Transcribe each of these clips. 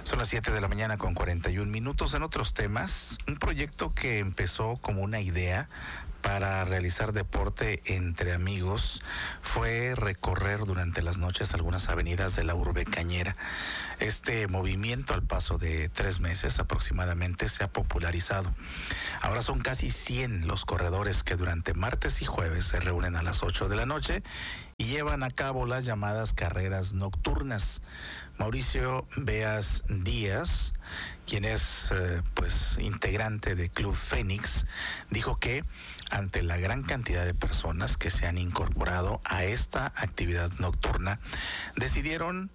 Son las 7 de la mañana con 41 minutos. En otros temas, un proyecto que empezó como una idea para realizar deporte entre amigos fue recorrer durante las noches algunas avenidas de la urbe cañera. Este movimiento, al paso de 3 meses aproximadamente, se ha popularizado. Ahora son casi 100 los corredores que durante martes y jueves se reúnen a las 8 de la noche y llevan a cabo las llamadas carreras nocturnas. Mauricio Beas Díaz, quien es integrante de Club Fénix, dijo que ante la gran cantidad de personas que se han incorporado a esta actividad nocturna, decidieron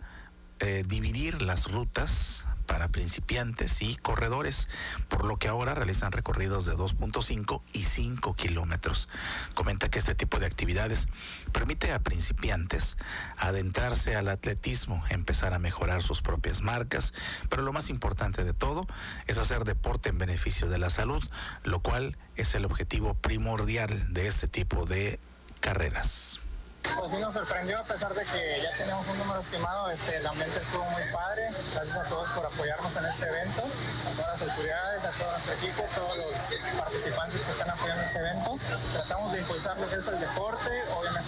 dividir las rutas para principiantes y corredores, por lo que ahora realizan recorridos de 2.5 y 5 kilómetros. Comenta que este tipo de actividades permite a principiantes adentrarse al atletismo, empezar a mejorar sus propias marcas, pero lo más importante de todo es hacer deporte en beneficio de la salud, lo cual es el objetivo primordial de este tipo de carreras. Pues sí, nos sorprendió, a pesar de que ya tenemos un número estimado. El ambiente estuvo muy padre. Gracias a todos por apoyarnos en este evento, a todas las autoridades, a todo nuestro equipo, todos los participantes que están apoyando este evento. Tratamos de impulsar lo que es el deporte, obviamente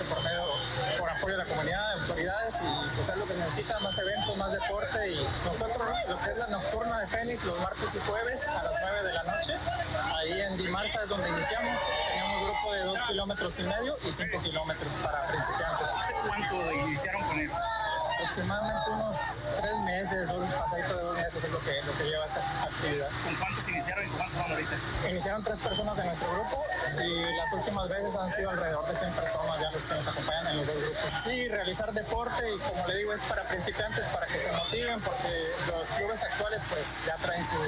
por apoyo de la comunidad, de autoridades, y pues es lo que necesita, más eventos, más deporte. Y nosotros, lo que es la nocturna de Fénix, los martes y jueves a las 9 de la noche, ahí en Dimarsa es donde iniciamos. Tenemos un grupo de 2,5 kilómetros y 5 kilómetros para principiantes. ¿Cuánto iniciaron con esto? Aproximadamente unos 3 meses, un pasadito de 2 meses es lo que lleva esta actividad. ¿Con cuántos iniciaron y con cuántos van ahorita? Iniciaron 3 personas de nuestro grupo y las últimas veces han sido alrededor de 100 personas ya los que nos acompañan en los 2 grupos. Sí, realizar deporte, y como le digo, es para principiantes, para que se motiven, porque los clubes actuales pues ya traen su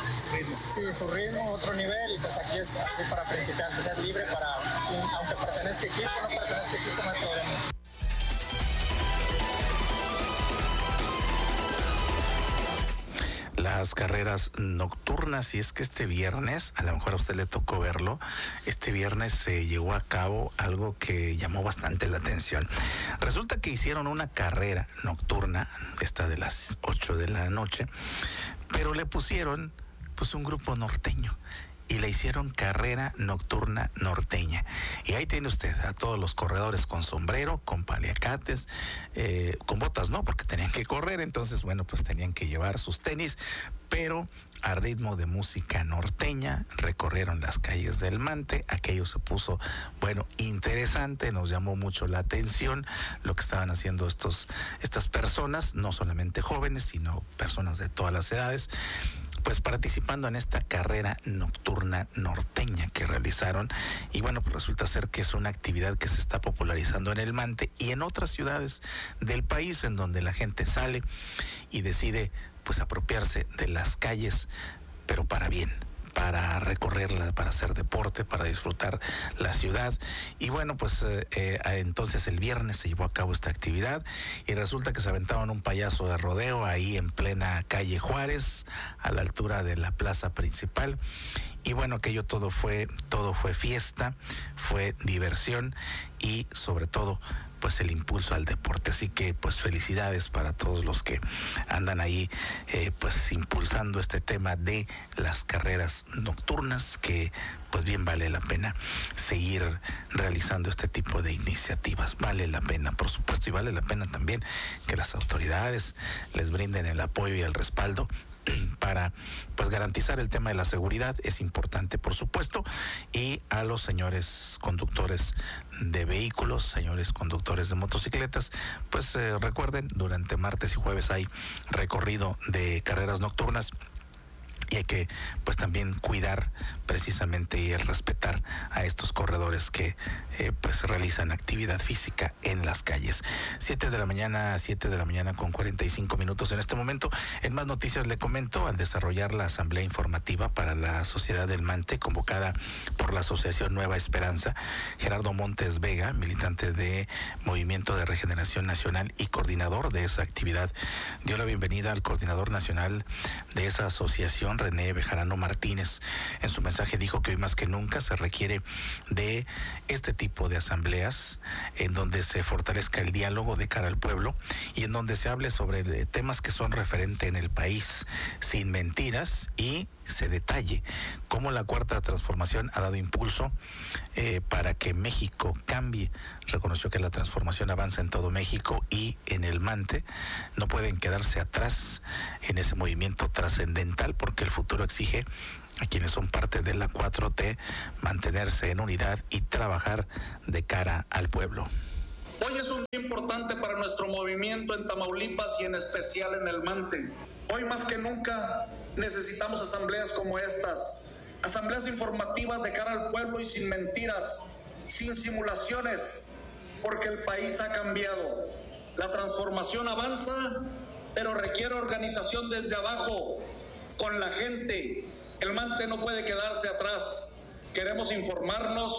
ritmo, otro nivel, y pues aquí es así para principiantes, es libre para, aunque pertenezca equipo, no pertenezca equipo, no hay problema. Las carreras nocturnas, y es que este viernes, a lo mejor a usted le tocó verlo, este viernes se llevó a cabo algo que llamó bastante la atención. Resulta que hicieron una carrera nocturna, esta de las 8 de la noche, pero le pusieron un grupo norteño y le hicieron carrera nocturna norteña. Y ahí tiene usted a todos los corredores con sombrero, con paliacates, con botas no, porque tenían que correr, entonces pues tenían que llevar sus tenis, pero a ritmo de música norteña recorrieron las calles del Mante. Aquello se puso, interesante, nos llamó mucho la atención lo que estaban haciendo estas personas, no solamente jóvenes, sino personas de todas las edades, pues participando en esta carrera nocturna norteña que realizaron. Y pues resulta ser que es una actividad que se está popularizando en el Mante y en otras ciudades del país, en donde la gente sale y decide apropiarse de las calles, pero para bien, para recorrerla, para hacer deporte, para disfrutar la ciudad. Y entonces el viernes se llevó a cabo esta actividad y resulta que se aventaban un payaso de rodeo ahí en plena calle Juárez, a la altura de la plaza principal. Y aquello todo fue fiesta, fue diversión y sobre todo el impulso al deporte. Así que felicidades para todos los que andan ahí impulsando este tema de las carreras nocturnas, que bien vale la pena seguir realizando este tipo de iniciativas. Vale la pena, por supuesto, y vale la pena también que las autoridades les brinden el apoyo y el respaldo para garantizar el tema de la seguridad. Es importante, por supuesto, y a los señores conductores de vehículos, señores conductores de motocicletas, recuerden, durante martes y jueves hay recorrido de carreras nocturnas y hay que también cuidar precisamente y respetar a estos corredores que realizan actividad física en las calles. 7 de la mañana con 45 minutos en este momento. En más noticias le comento, al desarrollar la asamblea informativa para la Sociedad del Mante, convocada por la Asociación Nueva Esperanza, Gerardo Montes Vega, militante de Movimiento de Regeneración Nacional y coordinador de esa actividad, dio la bienvenida al coordinador nacional de esa asociación, René Bejarano Martínez. En su mensaje dijo que hoy más que nunca se requiere de este tipo de asambleas en donde se fortalezca el diálogo de cara al pueblo y en donde se hable sobre temas que son referentes en el país sin mentiras y se detalle cómo la Cuarta Transformación ha dado impulso para que México cambie. Reconoció que la transformación avanza en todo México y en el MANTE no pueden quedarse atrás en ese movimiento trascendental porque el futuro exige a quienes son parte de la 4T mantenerse en unidad y trabajar de cara al pueblo. Hoy es un día importante para nuestro movimiento en Tamaulipas y en especial en el MANTE. Hoy más que nunca necesitamos asambleas como estas, asambleas informativas de cara al pueblo y sin mentiras, sin simulaciones, porque el país ha cambiado. La transformación avanza, pero requiere organización desde abajo, con la gente. El MANTE no puede quedarse atrás. Queremos informarnos